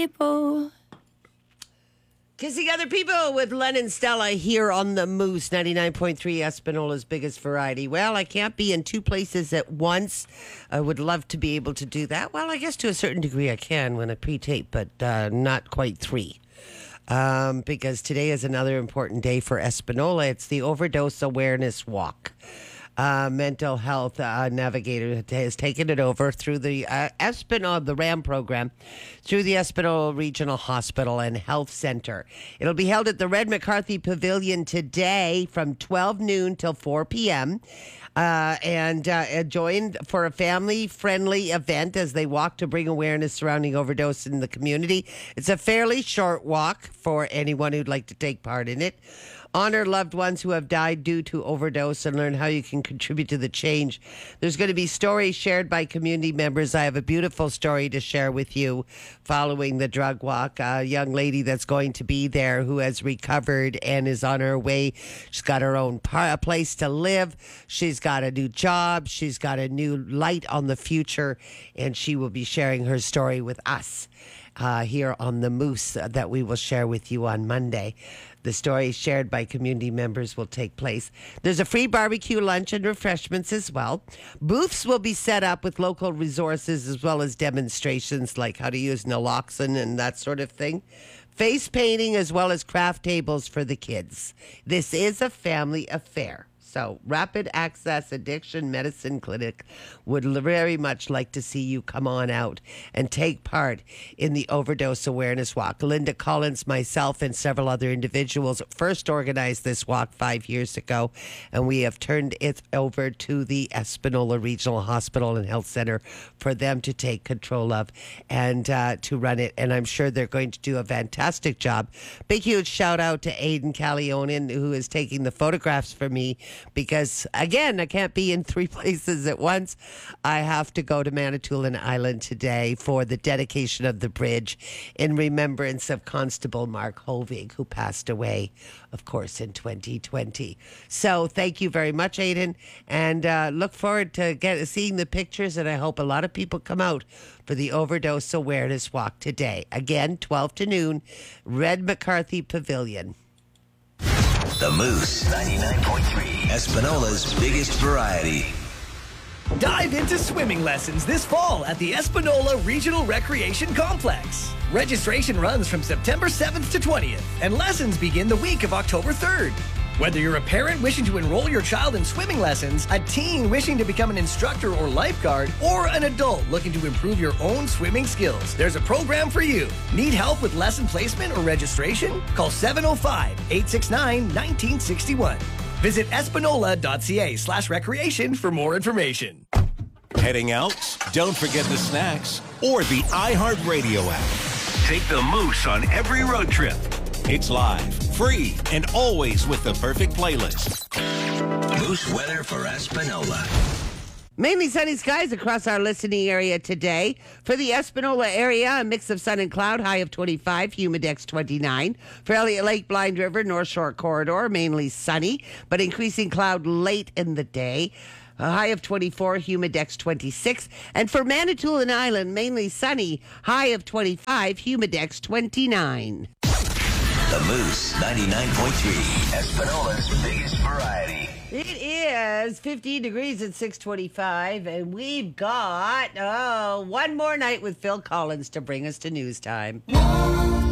people. Kissing Other People with Len and Stella here on the Moose 99.3 Espanola's biggest variety. Well, I can't be in two places at once. I would love to be able to do that. Well, I guess to a certain degree I can when I pre-tape, but not quite three. Because today is another important day for Espanola. It's the Overdose Awareness Walk. Mental health navigator has taken it over through the Espanola, the RAM program, through the Espanola Regional Hospital and Health Center. It'll be held at the Red McCarthy Pavilion today from 12 noon till 4 p.m. And join for a family-friendly event as they walk to bring awareness surrounding overdose in the community. It's a fairly short walk for anyone who'd like to take part in it. Honor loved ones who have died due to overdose and learn how you can contribute to the change. There's going to be stories shared by community members. I have a beautiful story to share with you following the drug walk. A young lady that's going to be there who has recovered and is on her way. She's got her own place to live. She's got a new job. She's got a new light on the future, and she will be sharing her story with us here on the Moose that we will share with you on Monday. The story shared by community members will take place. There's a free barbecue lunch and refreshments as well. Booths will be set up with local resources as well as demonstrations like how to use naloxone and that sort of thing. Face painting as well as craft tables for the kids. This is a family affair. So, Rapid Access Addiction Medicine Clinic would very much like to see you come on out and take part in the Overdose Awareness Walk. Linda Collins, myself, and several other individuals first organized this walk 5 years ago, and we have turned it over to the Espanola Regional Hospital and Health Center for them to take control of and to run it. And I'm sure they're going to do a fantastic job. Big, huge shout out to Aidan Callionin, who is taking the photographs for me. Because, again, I can't be in three places at once. I have to go to Manitoulin Island today for the dedication of the bridge in remembrance of Constable Mark Hovig, who passed away, of course, in 2020. So thank you very much, Aidan, and look forward to seeing the pictures, and I hope a lot of people come out for the Overdose Awareness Walk today. Again, 12 to noon, Red McCarthy Pavilion. The Moose 99.3, Espanola's biggest variety. Dive into swimming lessons this fall at the Espanola Regional Recreation Complex. Registration runs from September 7th to 20th, and lessons begin the week of October 3rd. Whether you're a parent wishing to enroll your child in swimming lessons, a teen wishing to become an instructor or lifeguard, or an adult looking to improve your own swimming skills, there's a program for you. Need help with lesson placement or registration? Call 705-869-1961. Visit espanola.ca/recreation for more information. Heading out? Don't forget the snacks or the iHeartRadio app. Take the Moose on every road trip. It's live, free, and always with the perfect playlist. Moose weather for Espanola. Mainly sunny skies across our listening area today. For the Espanola area, a mix of sun and cloud, high of 25, humidex 29. For Elliott Lake, Blind River, North Shore Corridor, mainly sunny, but increasing cloud late in the day. A high of 24, humidex 26. And for Manitoulin Island, mainly sunny, high of 25, humidex 29. The Moose 99.3, Espanola's biggest variety. It is 15 degrees at 6:25, and we've got one more night with Phil Collins to bring us to news time.